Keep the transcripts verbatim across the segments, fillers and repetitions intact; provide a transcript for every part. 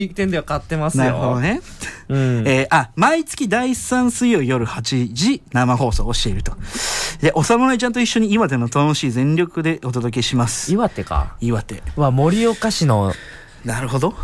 点では買ってますよ。 なるほどね。うん、えー、あ、毎月だいさん水曜夜はちじ生放送をしていると。で、お侍ちゃんと一緒に岩手の楽しい全力でお届けします。 岩手か。 岩手。 は盛岡市の。 なるほど。 うん。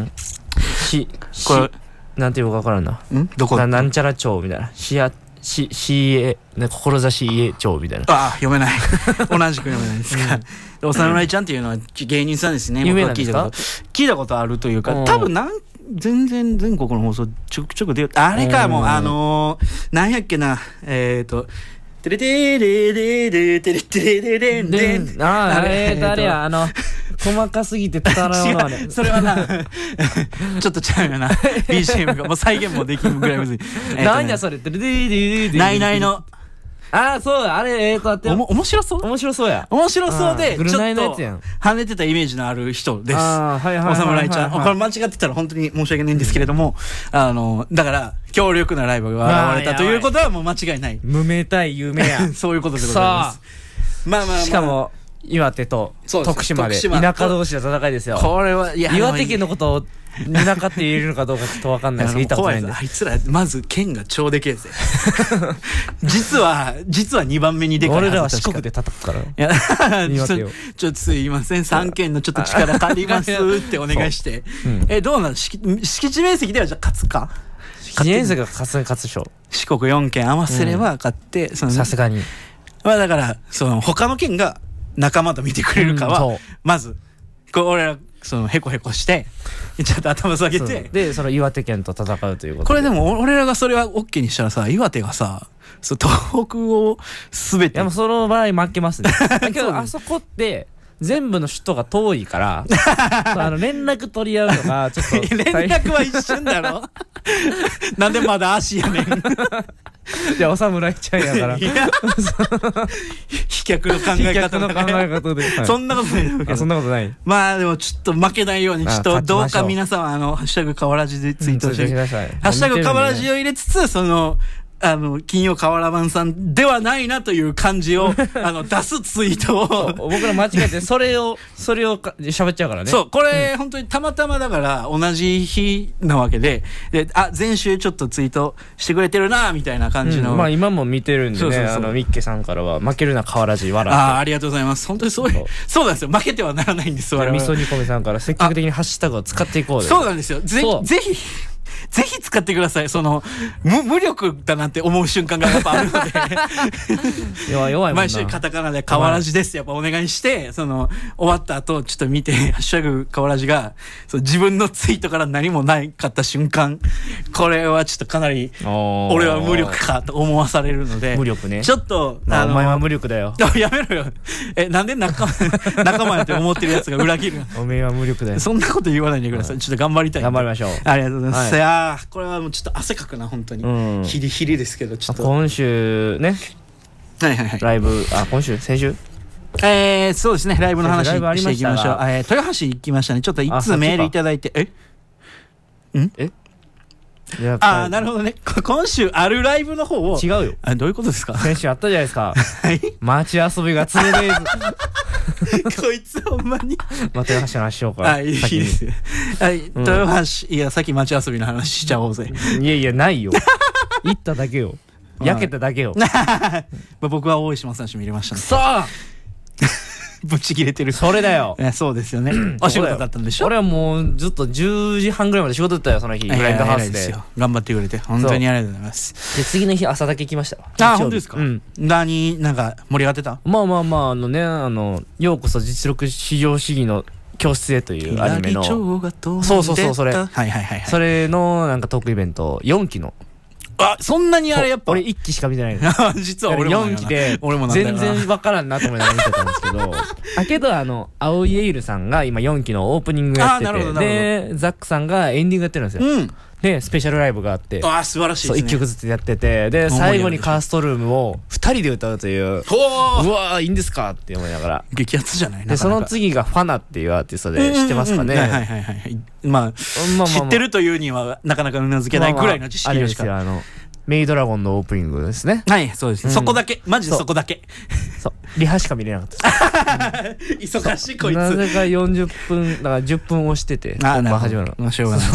し、し、これなんていうかわからんな。 んどこな、 なんちゃら町みたいな。しや、し、しえ、ね、志家町みたいな。 ああ、読めない。同じく読めないですか。うん、お侍ちゃんっていうのは芸人さんですね。 有名なんですか？ 僕は聞いたこと、聞いたことあるというか、多分なん、全然全国の放送ちょくちょく出よう。あれか、もう、あのー、なんやっけな、えっと、テレテレレレテレテレレレンレン。 ああ、えーと、あれや、あの、細かすぎて伝わらないものはね。 それはな、ちょっとちゃうよな。ビージーエム がもう再現もできるぐらいむずい。 なんやそれって、ルディディディディ。 ないないの。 ああ、そうだ、あれ、えーと、あって。おも、 面白そう面白そうや。 面白そうで、ちょっと、 跳ねてたイメージのある人です。 ああ、はいはい。 お侍ちゃん。これ間違ってたら本当に申し訳ないんですけれども、あの、だから、強力なライバルが現れたということはもう間違いない。 無名対有名や。 そういうことでございます。まあまあまあ。 しかも、岩手と徳島で田舎同士の戦いですよ。 これは、いや、 岩手県のことを田舎って言えるのかどうかちょっとわかんないですけど、 怖いです。あいつら、まず県が超でけえぜ。実は、実はにばんめにでかいはず。 俺らは四国で叩くから。いや、ちょっとすいません。さん県のちょっと力借りますってお願いして。え、どうなの？敷地面積ではじゃあ勝つか？ 敷地面積が勝つ、勝つでしょ。 四国よん県合わせれば勝って、 さすがに。 まあだから、その他の県が仲間と見てくれるかは、まず、こう俺ら、その、へこへこして、ちょっと頭下げて。 で、その岩手県と戦うということで。 これでも、俺らがそれは OK にしたらさ、岩手がさ、そう東北をすべて。 いや、もうその場合負けますね。だけど、あそこって、全部の首都が遠いから、あの、連絡取り合うのが、ちょっと。 連絡は一瞬だろなんでまだ足やねん。 いや、お侍ちゃんやから。いや、 飛脚の考え方の考え方で。 そんなことない。 あ、そんなことない。 まあでもちょっと負けないように、ちょっとどうか皆様、あの、ハッシュタグかわらじでツイートしてください。ハッシュタグかわらじを入れつつ、その、あの、金曜かわらばんさんではないなという感じを、あの、出すツイートを。 僕ら間違えて、それを、それを喋っちゃうからね。 そう、これ、うん、本当にたまたまだから、同じ日なわけで、で、あ、前週ちょっとツイートしてくれてるな、みたいな感じの。 うん、まあ今も見てるんでね、そうそうそう、あの、ミッケさんからは、負けるな変わらず笑って。 ああ、ありがとうございます。本当にそういう、そうなんですよ。負けてはならないんです、我々。 みそ煮込みさんから積極的にハッシュタグを使っていこうで。 そうなんですよ。ぜひ、ぜひ、ぜひ使ってください。その、無、無力だなんて思う瞬間がやっぱあるので。 弱い弱いもんな。 毎週カタカナでかわらじです。やっぱお願いして、その、終わった後、ちょっと見て、ハッシュタグかわらじが、そう自分のツイートから何もないかった瞬間、これはちょっとかなり、俺は無力かと思わされるので。 無力ね。 ちょっと、 あの、お前は無力だよ。 やめろよ。え、なんで仲間、仲間やって思ってるやつが裏切るの？ お前は無力だよ。 そんなこと言わないでください。ちょっと頑張りたい。 頑張りましょう。 ありがとうございます。いやー、これはもうちょっと汗かくな、本当に。うん、ヒリヒリですけど、ちょっと。 今週ね。 はいはいはい。 ライブ、あ、今週先週えー、そうですね、ライブの話していきましょう。えー、豊橋行きましたね。ちょっといつつメールいただいて、えんえああ、なるほどね。今週あるライブの方を。 違うよ。 あ、どういうことですか？ 先週あったじゃないですか。 はい。 街遊びがツーデイズ。こいつほんまに。 また豊橋の話しようか。 あ、いいですはい、豊橋、いや、さっき街遊びの話しちゃおうぜ。 いやいや、ないよ。行っただけよ。焼けただけよ。 僕は大島さんし見れましたね。 さあぶち切れてる。 それだよ。 そうですよね。お仕事だったんでしょ？ 俺はもうずっとじゅうじはんぐらいまで仕事だったよ、その日。グラインドハウスで。 頑張ってくれて、本当にありがとうございます。 で、次の日朝だけ来ました。 あ、本当ですか？うん。何、なんか盛り上がってた？ まあまあまあ、あのね、あの、ようこそ実力至上主義の教室へというアニメの。そうそうそう、それ。はいはいはい。それのなんかトークイベント、よんきの。 あ、そんなにあれやっぱ。 俺いっきしか見てないの。 実は俺もよんきで、全然わからんなと思いながら見てたんですけど、あ、けどあの、青井エイルさんが今よんきのオープニングやってて、で、ザックさんがエンディングやってるんですよ。うん。で、スペシャルライブがあって、 あ、素晴らしいですね。 そう、いっきょくずつやってて、で、最後にカーストルームをふたりで歌うという、うわー、いいんですかって思いながら。 激アツじゃない？ で、その次がファナっていうアーティストで、知ってますかね？ はいはいはいはい。まあ、知ってるというにはなかなかうなずけないぐらいの知識でしか。 メイドラゴンのオープニングですね。 はい、そうです。そこだけ。マジでそこだけ。 そう。 リハしか見れなかったです忙しいこいつなぜかよんじゅっぷんだからじゅっぷん押してて本番始まるのしょうがない